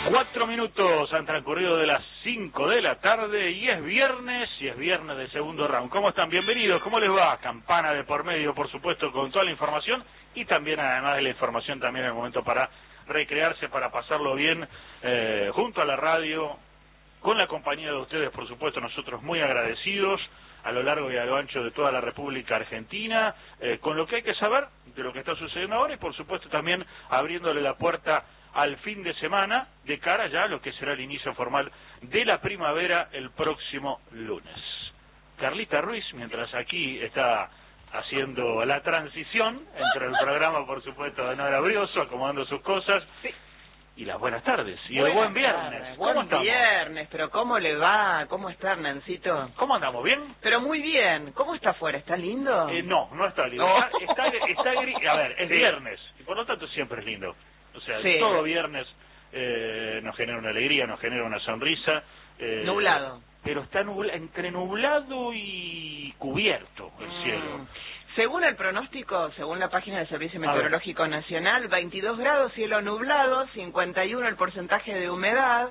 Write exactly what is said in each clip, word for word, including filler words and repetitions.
Cuatro minutos han transcurrido de las cinco de la tarde y es viernes, y es viernes del segundo round. ¿Cómo están? Bienvenidos, ¿cómo les va? Campana de por medio, por supuesto, con toda la información y también, además de la información, también el momento para recrearse, para pasarlo bien eh, junto a la radio, con la compañía de ustedes, por supuesto, nosotros muy agradecidos a lo largo y a lo ancho de toda la República Argentina, eh, con lo que hay que saber de lo que está sucediendo ahora y, por supuesto, también abriéndole la puerta al fin de semana, de cara ya a lo que será el inicio formal de la primavera el próximo lunes. Carlita Ruiz, mientras aquí está haciendo la transición entre el programa, por supuesto, de Nora Brioso, acomodando sus cosas, sí. Y las buenas tardes, y buenas el buen viernes. Tardes, ¿Cómo buen estamos? viernes, pero ¿cómo le va? ¿Cómo está, Hernancito? ¿Cómo andamos? ¿Bien? Pero muy bien. ¿Cómo está afuera? ¿Está lindo? Eh, no, no está lindo. Oh. Está, está, está gris. A ver, es sí. viernes, y por lo tanto siempre es lindo. O sea, sí. todo viernes eh, nos genera una alegría, nos genera una sonrisa. Eh, nublado. Pero está nubla, entre nublado y cubierto el mm. cielo. Según el pronóstico, según la página del Servicio Meteorológico Nacional, veintidós grados, cielo nublado, cincuenta y uno el porcentaje de humedad.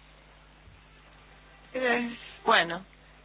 Eh, bueno.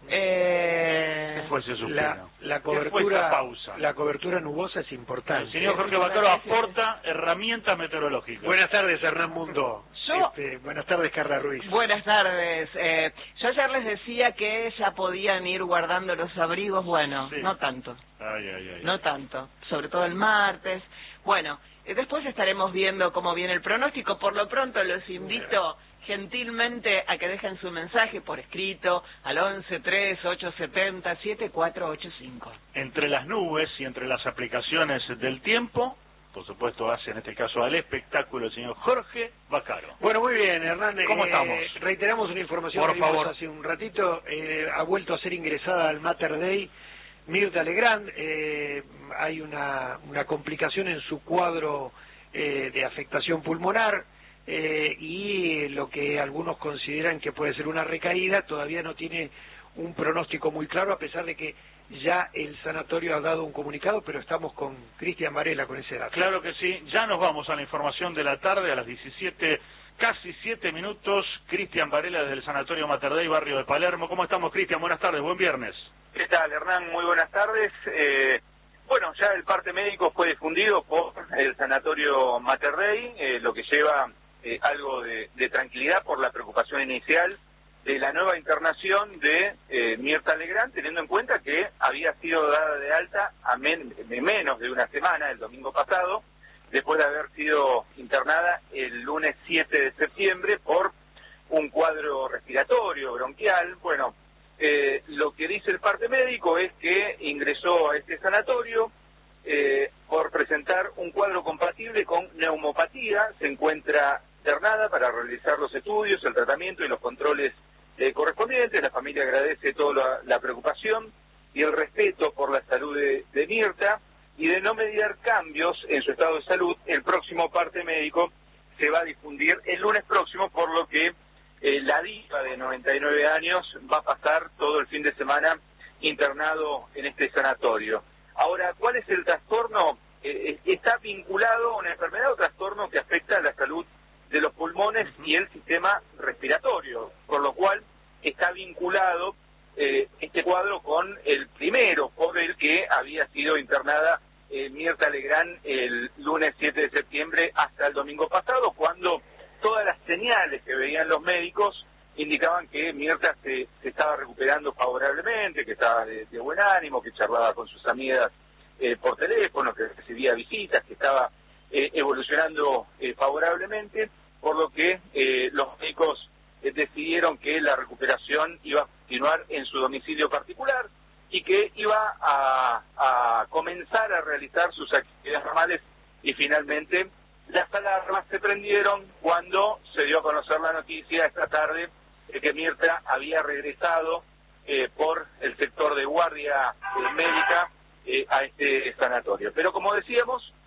Eh, ¿Qué fue ese suspiro? La, la cobertura pausa. La cobertura nubosa es importante. El señor Jorge Bacaro aporta herramientas meteorológicas. Buenas tardes, Hernán Mundo. Yo, este, buenas tardes, Carla Ruiz. Buenas tardes. Eh, yo ayer les decía que ya podían ir guardando los abrigos. Bueno, sí. no tanto. Ay, ay, ay. No tanto. Sobre todo el martes. Bueno, eh, después estaremos viendo cómo viene el pronóstico. Por lo pronto los invito gentilmente a que dejen su mensaje por escrito al once tres ocho siete cero siete cuatro ocho cinco. Entre las nubes y entre las aplicaciones del tiempo, por supuesto hace en este caso al espectáculo el señor Jorge Bacaro. Bueno, muy bien, Hernán. ¿Cómo eh, estamos? Reiteramos una información por que favor. vimos hace un ratito. Eh, ha vuelto a ser ingresada al Mater Dei Mirta Legrand. Eh, hay una, una complicación en su cuadro eh, de afectación pulmonar. Eh, y lo que algunos consideran que puede ser una recaída todavía no tiene un pronóstico muy claro, a pesar de que ya el sanatorio ha dado un comunicado, pero estamos con Cristian Varela con ese dato. Claro que sí, ya nos vamos a la información de la tarde a las diecisiete, casi siete minutos. Cristian Varela desde el Sanatorio Mater Dei, barrio de Palermo. ¿Cómo estamos, Cristian? Buenas tardes, buen viernes. ¿Qué tal, Hernán? Muy buenas tardes. Eh... Bueno, ya el parte médico fue difundido por el Sanatorio Mater Dei, eh, lo que lleva eh, algo de, de tranquilidad por la preocupación inicial de la nueva internación de eh, Mirta Legrand, teniendo en cuenta que había sido dada de alta a men de menos de una semana, el domingo pasado, después de haber sido internada el lunes siete de septiembre por un cuadro respiratorio, bronquial. Bueno, Eh, lo que dice el parte médico es que ingresó a este sanatorio eh, por presentar un cuadro compatible con neumopatía. Se encuentra internada para realizar los estudios, el tratamiento y los controles eh, correspondientes. La familia agradece toda la, la preocupación y el respeto por la salud de, de Mirta, y de no mediar cambios en su estado de salud, el próximo parte médico se va a difundir el lunes próximo, por lo que Eh, la diva de noventa y nueve años va a pasar todo el fin de semana internado en este sanatorio. Ahora, ¿cuál es el trastorno? Eh, está vinculado a una enfermedad o trastorno que afecta a la salud de los pulmones y el sistema respiratorio, por lo cual está vinculado eh, este cuadro con el primero por el que había sido internada eh, Mirta Legrand el lunes siete de septiembre hasta el domingo pasado, cuando todas las señales que veían los médicos indicaban que Mirta se, se estaba recuperando favorablemente, que estaba de, de buen ánimo, que charlaba con sus amigas eh, por teléfono, que recibía visitas, que estaba eh, evolucionando eh, favorablemente, por lo que eh, los médicos eh, decidieron que la recuperación iba a continuar en su domicilio particular y que iba a, a comenzar a realizar sus actividades normales, y finalmente las alarmas se prendieron cuando se dio a conocer la noticia esta tarde de que Mirta había regresado eh, por el sector de guardia eh, médica eh, a este sanatorio. Pero como decíamos,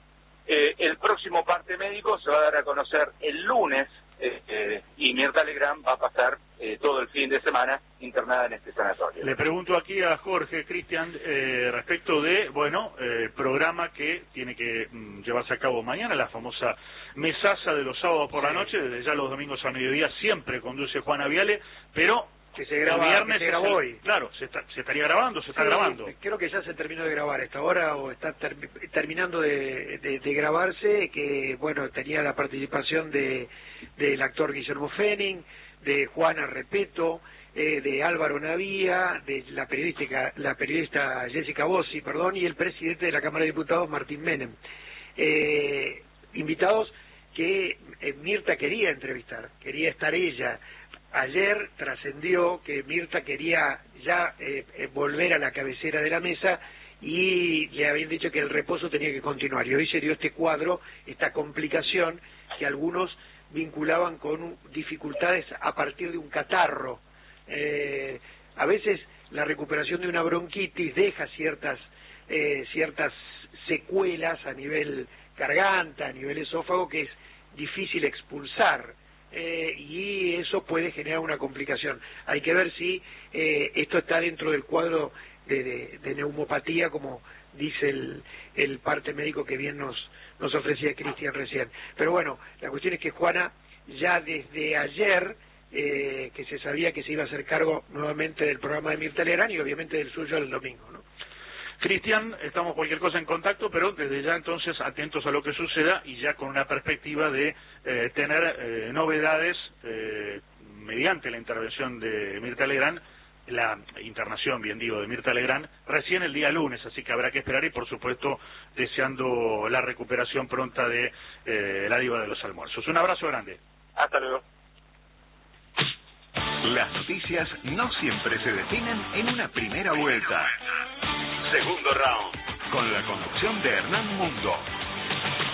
Eh, el próximo parte médico se va a dar a conocer el lunes eh, eh, y Mirta Legrand va a pasar eh, todo el fin de semana internada en este sanatorio. Le pregunto aquí a Jorge, Cristian, eh, respecto de, bueno, el eh, programa que tiene que mm, llevarse a cabo mañana, la famosa mesaza de los sábados por la noche, desde ya los domingos al mediodía siempre conduce Juana Viale, pero que se graba, el viernes que se grabó hoy. Claro, se, está, se estaría grabando, se está sí, grabando. Creo que ya se terminó de grabar esta hora o está ter terminando de, de, de grabarse, que bueno, tenía la participación de del actor Guillermo Fenning, de Juana Repeto, eh, de Álvaro Navía, de la periodista, la periodista Jessica Bossi, perdón, y el presidente de la Cámara de Diputados, Martín Menem. Eh, invitados que eh, Mirta quería entrevistar, quería estar ella. Ayer trascendió que Mirta quería ya eh, eh, volver a la cabecera de la mesa y le habían dicho que el reposo tenía que continuar. Y hoy se dio este cuadro, esta complicación que algunos vinculaban con dificultades a partir de un catarro. Eh, a veces la recuperación de una bronquitis deja ciertas, eh, ciertas secuelas a nivel garganta, a nivel esófago, que es difícil expulsar. Eh, y eso puede generar una complicación. Hay que ver si eh, esto está dentro del cuadro de, de, de neumopatía, como dice el, el parte médico que bien nos, nos ofrecía Cristian recién. Pero bueno, la cuestión es que Juana ya desde ayer, eh, que se sabía que se iba a hacer cargo nuevamente del programa de Mirta Legrand y obviamente del suyo el domingo, ¿no? Cristian, estamos cualquier cosa en contacto, pero desde ya entonces atentos a lo que suceda y ya con una perspectiva de eh, tener eh, novedades eh, mediante la intervención de Mirta Legrand, la internación, bien digo, de Mirta Legrand, recién el día lunes, así que habrá que esperar y por supuesto deseando la recuperación pronta de eh, la diva de los almuerzos. Un abrazo grande. Hasta luego. Las noticias no siempre se definen en una primera vuelta. Segundo round, con la conducción de Hernán Mundo.